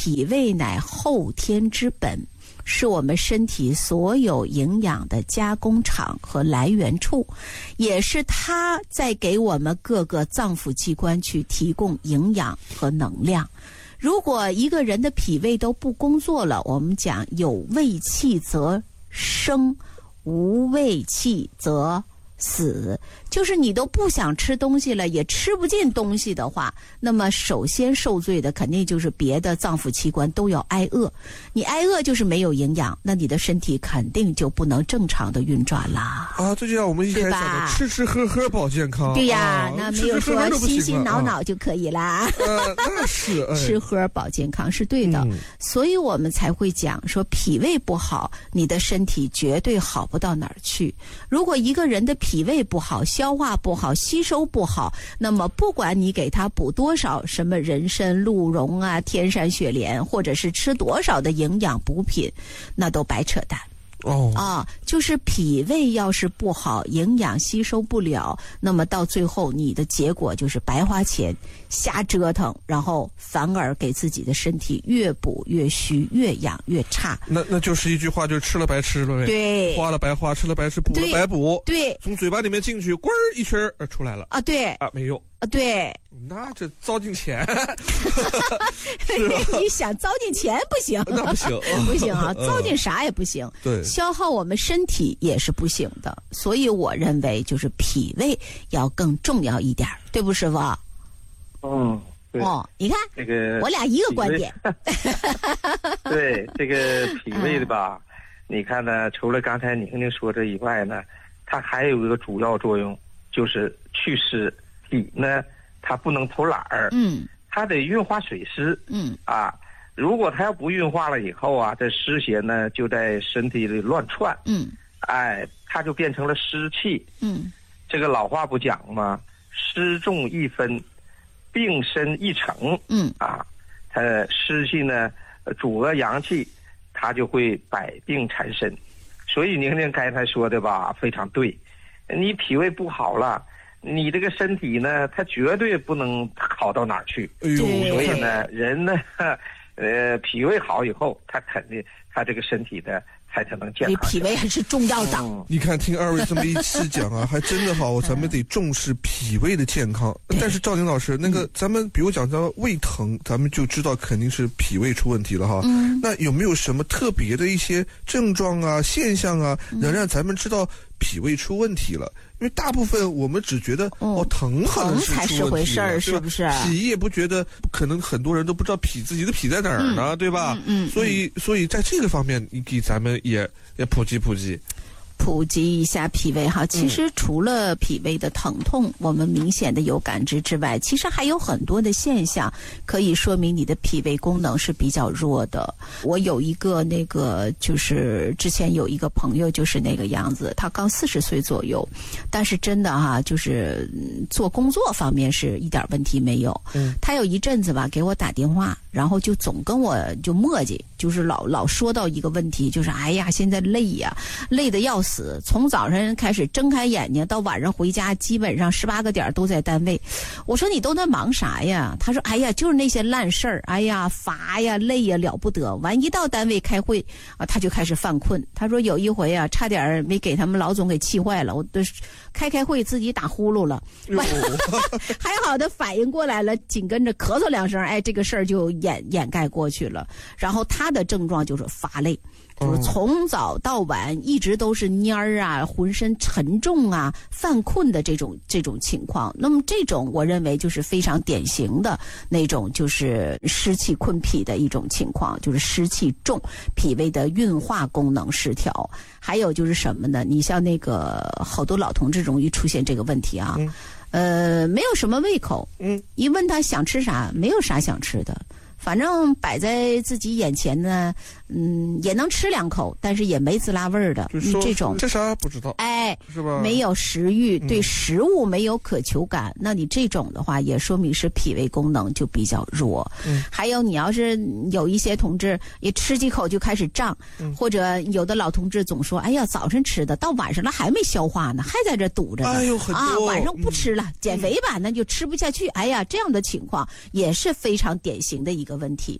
脾胃乃后天之本，是我们身体所有营养的加工厂和来源处，也是它在给我们各个脏腑器官去提供营养和能量。如果一个人的脾胃都不工作了，我们讲有胃气则生，无胃气则死，就是你都不想吃东西了，也吃不进东西的话，那么首先受罪的肯定就是别的脏腑器官都要挨饿。你挨饿就是没有营养，那你的身体肯定就不能正常的运转啦。 啊，这就像我们一开始讲的，吃吃喝喝保健康。 对呀，那没有说心心挠挠就可以啦。 那是吃喝保健康是对的，所以我们才会讲说脾胃不好，你的身体绝对好不到哪儿去。如果一个人的脾胃不好，消化不好，吸收不好，那么不管你给他补多少什么人参、鹿茸啊、天山雪莲，或者是吃多少的营养补品，那都白扯淡。就是脾胃要是不好，营养吸收不了，那么到最后你的结果就是白花钱，瞎折腾，然后反而给自己的身体越补越虚，越养越差。 那就是一句话，就是吃了白吃了呗。 对， 花了白花，吃了白吃，补了白补。 对， 从嘴巴里面进去，滚儿一圈出来了。 啊，对啊，没用。 啊，对， 那这糟践钱， 你想糟践钱不行， 那不行， 不行啊，糟践啥也不行， 对， 消耗我们身体也是不行的，所以我认为就是脾胃要更重要一点，对不，师傅？ 对。 你看这个我俩一个观点。 对，这个脾胃的吧，你看呢，除了刚才宁说这以外呢，它还有一个主要作用，就是祛湿。脾呢，它不能偷懒儿，它得运化水湿，如果它要不运化了以后啊，这湿邪呢就在身体里乱窜，它就变成了湿气，这个老话不讲吗？湿重一分，病深一成，它湿气呢阻遏阳气，它就会百病缠身。所以宁刚才说的吧，非常对，你脾胃不好了，你这个身体呢，它绝对不能好到哪儿去。所以呢，人呢，脾胃好以后，他肯定他这个身体的才能健康。 脾胃还是重要的。 你看，听二位这么一次讲啊，还真的好，咱们得重视脾胃的健康。但是赵宁老师，那个咱们比如讲到胃疼，咱们就知道肯定是脾胃出问题了哈。那有没有什么特别的一些症状啊、现象啊，能让咱们知道脾胃出问题了？因为大部分我们只觉得疼可能是才是回事儿，是不是？ 脾也不觉得，可能很多人都不知道自己的脾在哪儿呢，对吧？所以在这个方面，你给咱们也普及一下脾胃哈。其实除了脾胃的疼痛，我们明显的有感知之外，其实还有很多的现象可以说明你的脾胃功能是比较弱的。我有一个就是之前有一个朋友就是那个样子，他刚40岁左右，但是真的哈，就是做工作方面是一点问题没有。他有一阵子吧给我打电话，然后就总跟我就磨叽，就是老说到一个问题，就是哎呀现在累呀，累得要死，从早上开始睁开眼睛到晚上回家，基本上18个点都在单位。我说你都在忙啥呀？他说哎呀就是那些烂事儿，哎呀乏呀累呀了不得。完一到单位开会啊，他就开始犯困。他说有一回啊，差点没给他们老总给气坏了，我都开会自己打呼噜了，还好的反应过来了，紧跟着咳嗽2声，哎，这个事儿就掩盖过去了。然后他的症状就是乏累，就是从早到晚一直都是蔫儿啊，浑身沉重啊，犯困的这种情况。那么这种我认为就是非常典型的那种就是湿气困脾的一种情况，就是湿气重，脾胃的运化功能失调。还有就是什么呢？你像那个好多老同志容易出现这个问题啊，没有什么胃口，一问他想吃啥，没有啥想吃的。反正摆在自己眼前呢，也能吃2口，但是也没滋啦味儿的。这种这啥不知道， 哎， 是吧？ 没有食欲，对食物没有渴求感，那你这种的话，也说明是脾胃功能就比较弱。还有你要是有一些同志也吃几口就开始胀，或者有的老同志总说，哎呀，早晨吃的到晚上了还没消化呢，还在这堵着呢。 哎呦，很多晚上不吃了，减肥吧，那就吃不下去。哎呀，这样的情况也是非常典型的一个问题。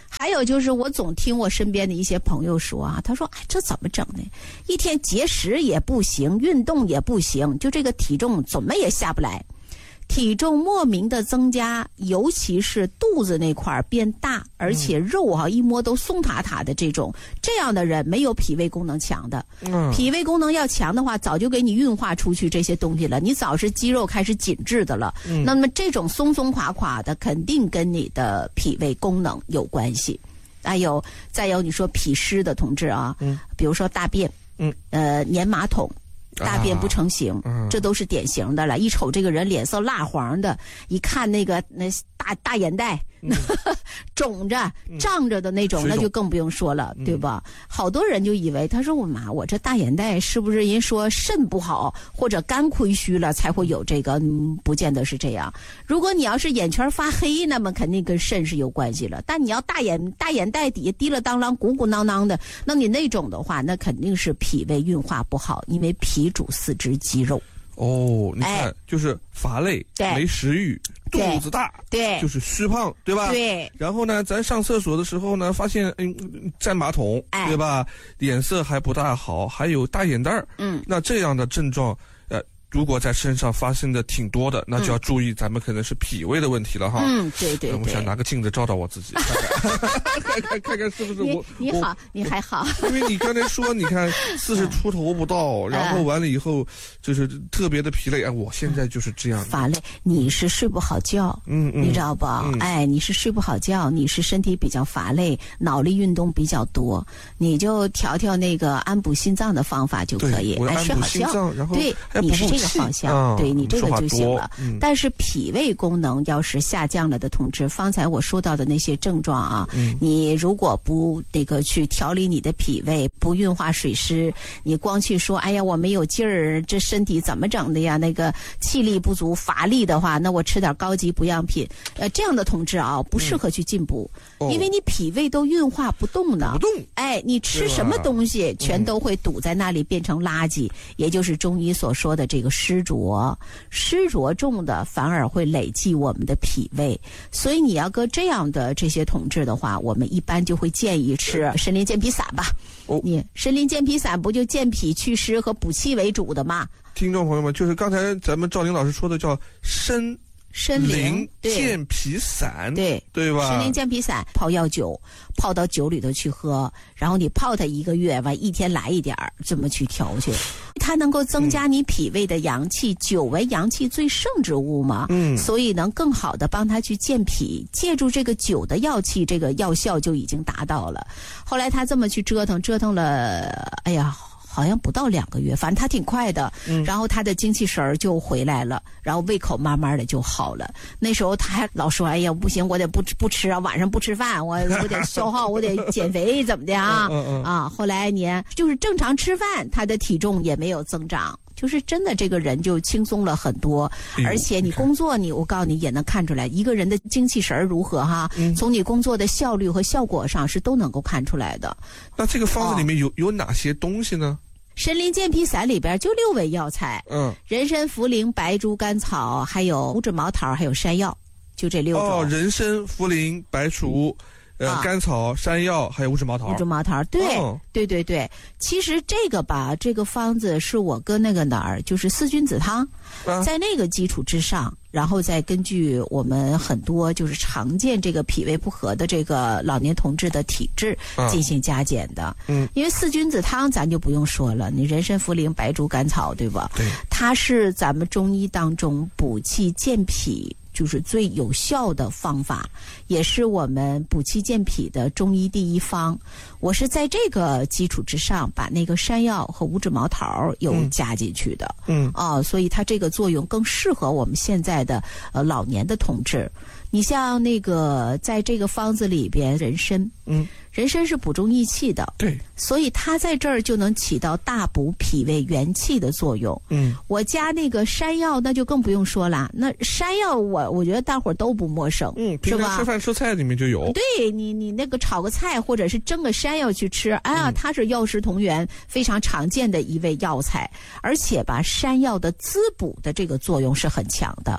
还有就是我总听我身边的一些朋友说啊，他说哎，这怎么整呢？一天节食也不行，运动也不行，就这个体重怎么也下不来。体重莫名的增加，尤其是肚子那块变大，而且肉一摸都松塌塌的这样的人没有脾胃功能强的。脾胃功能要强的话，早就给你运化出去这些东西了，你早是肌肉开始紧致的了。那么这种松松垮垮的，肯定跟你的脾胃功能有关系。再有你说脾湿的同志啊，比如说大便，粘马桶。大便不成形，这都是典型的了。一瞅这个人脸色蜡黄的，一看那大眼袋，肿着胀着的那种，那就更不用说了，对吧？好多人就以为他说我这大眼袋是不是人说肾不好或者肝亏虚了才会有这个？不见得是这样。如果你要是眼圈发黑，那么肯定跟肾是有关系了。但你要大眼袋底下滴了当啷鼓鼓囊囊的，那你那种的话，那肯定是脾胃运化不好，因为脾主四肢肌肉。 你看，就是乏累，没食欲，肚子大， 对， 就是虚胖，对吧？ 对。 然后呢，咱上厕所的时候呢，发现占马桶，对吧？脸色还不大好，还有大眼袋儿。那这样的症状，如果在身上发生的挺多的，那就要注意，咱们可能是脾胃的问题了哈。 对。 我想拿个镜子照照我自己，看看是不是我。 你好，你还好。 因为你刚才说，你看40出头不到，然后完了以后就是特别的疲累。我现在就是这样。 乏累，你是睡不好觉，你知道不？你是睡不好觉，你是身体比较乏累，脑力运动比较多，你就调那个安补心脏的方法就可以。睡好觉， 然后对，你是这个方向，对你这个就行了。但是脾胃功能要是下降了的同志，方才我说到的那些症状啊，你如果不去调理你的脾胃，不运化水湿，你光去说哎呀我没有劲儿，这身体怎么整的呀？那个气力不足、乏力的话，那我吃点高级补养品，这样的同志啊，不适合去进补，因为你脾胃都运化不动呢。 不动， 你吃什么东西全都会堵在那里变成垃圾，也就是中医所说的这个湿浊重的反而会累积我们的脾胃，所以你要搁这样的这些同志的话，我们一般就会建议吃参苓健脾散吧。你参苓健脾散不就健脾祛湿和补气为主的吗？ 听众朋友们，就是刚才咱们赵玲老师说的叫参苓健脾散，对吧？ 参苓健脾散泡药酒，泡到酒里头去喝，然后你泡它1个月，完一天来一点儿，这么去调去，它能够增加你脾胃的阳气。酒为阳气最盛之物嘛，所以能更好的帮它去健脾，借助这个酒的药气，这个药效就已经达到了。后来他这么去折腾了，哎呀。好像不到2个月，反正他挺快的，然后他的精气神儿就回来了，然后胃口慢慢的就好了。那时候他还老说，哎呀不行，我得不吃啊，晚上不吃饭，我得消耗，我得减肥怎么的啊？后来你就是正常吃饭，他的体重也没有增长。就是真的，这个人就轻松了很多，而且你工作我告诉你也能看出来，一个人的精气神如何哈，从你工作的效率和效果上是都能够看出来的。 那这个方子里面有哪些东西呢？ 参苓健脾散里边就6味药材，人参、茯苓、白术、甘草，还有五指毛桃，还有山药，就这6种。 人参、茯苓、白术。甘草、山药还有五指毛桃。 对。其实这个方子是我跟那个就是4君子汤，在那个基础之上，然后再根据我们很多就是常见这个脾胃不和的这个老年同志的体质进行加减的。因为4君子汤咱就不用说了，你人参、茯苓、白术、甘草，对吧？对，它是咱们中医当中补气健脾。就是最有效的方法，也是我们补气健脾的中医第一方。我是在这个基础之上，把那个山药和五指毛桃又加进去的。所以它这个作用更适合我们现在的老年的同志。你像那个在这个方子里边，人参，人参是补中益气的，对，所以它在这儿就能起到大补脾胃元气的作用。我加那个山药，那就更不用说了。那山药我觉得大伙儿都不陌生， 平常吃饭吃菜里面就有。 对，你那个炒个菜或者是蒸个山药去吃，它是药食同源，非常常见的一味药材，而且吧，山药的滋补的这个作用是很强的。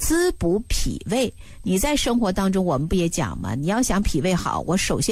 滋补脾胃。你在生活当中，我们不也讲吗？你要想脾胃好，我首先